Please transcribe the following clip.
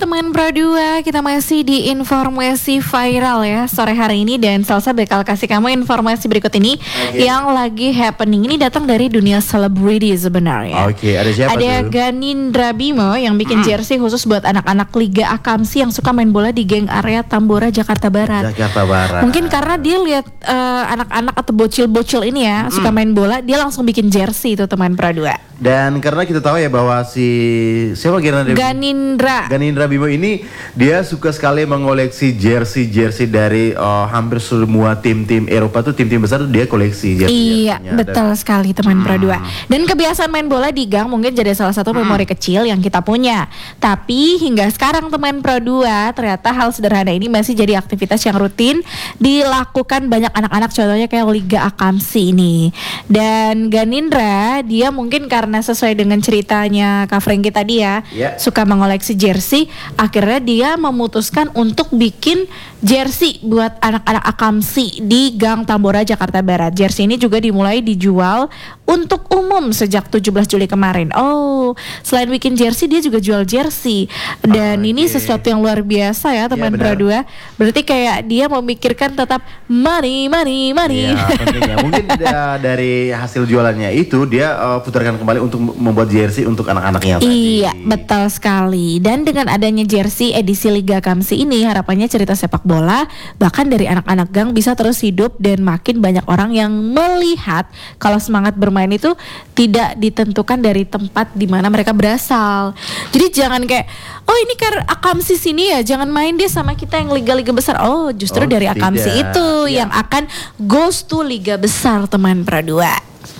teman Pro 2, kita masih di informasi viral ya sore hari ini, dan Salsa bakal kasih kamu informasi berikut ini yang lagi happening. Ini datang dari dunia selebriti sebenarnya. Ada siapa Ada tuh? Ganindra Bimo yang bikin jersey khusus buat anak-anak Liga Akamsi yang suka main bola di geng area Tambora, Jakarta Barat. Jakarta Barat. Mungkin karena dia lihat anak-anak atau bocil-bocil ini ya suka main bola, dia langsung bikin jersey itu teman Pro 2. Dan karena kita tahu ya bahwa siapa Ganindra Bimo ini dia suka sekali mengoleksi jersey dari hampir semua tim-tim Eropa tuh, tim-tim besar tuh dia koleksi jersey. Iya, betul sekali teman Pro 2. Dan kebiasaan main bola di gang mungkin jadi salah satu memori kecil yang kita punya. Tapi hingga sekarang teman Pro 2, ternyata hal sederhana ini masih jadi aktivitas yang rutin dilakukan banyak anak-anak, contohnya kayak Liga Akamsi ini. Dan Ganindra dia mungkin karena sesuai dengan ceritanya Kak Franky tadi ya, suka mengoleksi jersey, akhirnya dia memutuskan untuk bikin jersey buat anak-anak Akamsi di Gang Tambora, Jakarta Barat. Jersey ini juga dimulai dijual untuk umum sejak 17 Juli kemarin. Oh, selain bikin jersey dia juga jual jersey. Dan ini sesuatu yang luar biasa ya teman Pro 2. Berarti kayak dia memikirkan tetap money. Iya, pentingnya. Mungkin dari hasil jualannya itu dia putarkan kembali untuk membuat jersey untuk anak-anaknya tadi. Iya, betul sekali. Dan dengan adanya jersey edisi Liga Akamsi ini, harapannya cerita sepak bola bahkan dari anak-anak gang bisa terus hidup dan makin banyak orang yang melihat kalau semangat bermain itu tidak ditentukan dari tempat di mana mereka berasal. Jadi jangan kayak, oh ini kan Akamsi sini ya, jangan main dia sama kita yang liga-liga besar. Oh, justru dari Akamsi itu yang akan goes to liga besar teman Pro 2.